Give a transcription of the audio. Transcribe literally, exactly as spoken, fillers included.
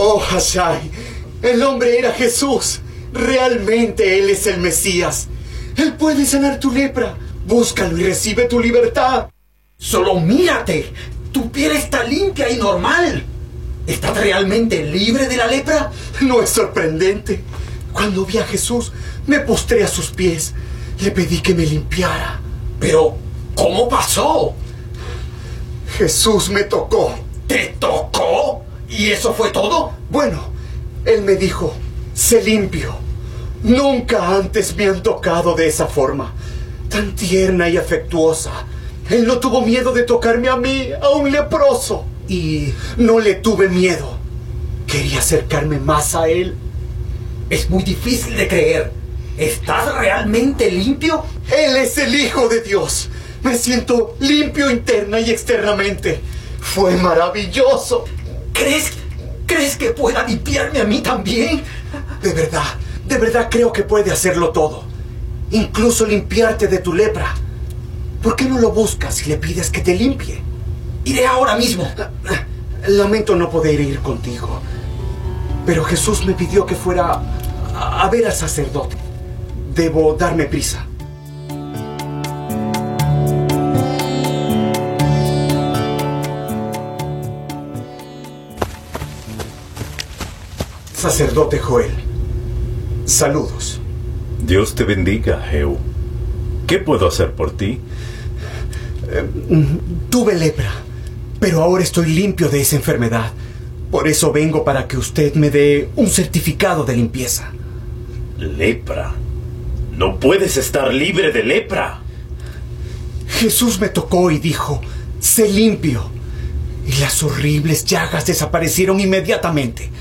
Oh, Hashai, el hombre era Jesús. Realmente Él es el Mesías. Él puede sanar tu lepra. Búscalo y recibe tu libertad. Solo mírate. Tu piel está limpia y normal. ¿Estás realmente libre de la lepra? ¿No es sorprendente? Cuando vi a Jesús, me postré a sus pies. Le pedí que me limpiara. Pero, ¿cómo pasó? Jesús me tocó. ¿Te tocó? ¿Y eso fue todo? Bueno, Él me dijo, sé limpio. Nunca antes me han tocado de esa forma, tan tierna y afectuosa. Él no tuvo miedo de tocarme a mí, a un leproso. Y no le tuve miedo. Quería acercarme más a Él. Es muy difícil de creer. ¿Estás realmente limpio? Él es el Hijo de Dios. Me siento limpio interna y externamente. Fue maravilloso. ¿Crees, ¿Crees que pueda limpiarme a mí también? De verdad, de verdad creo que puede hacerlo todo. Incluso limpiarte de tu lepra. ¿Por qué no lo buscas y le pides que te limpie? Iré ahora mismo. Lamento no poder ir contigo, pero Jesús me pidió que fuera a, a ver al sacerdote. Debo darme prisa. Sacerdote Joel, saludos. Dios te bendiga, Jehú. ¿Qué puedo hacer por ti? Eh, tuve lepra, pero ahora estoy limpio de esa enfermedad. Por eso vengo para que usted me dé un certificado de limpieza. ¿Lepra? No puedes estar libre de lepra. Jesús me tocó y dijo, sé limpio. Y las horribles llagas desaparecieron inmediatamente.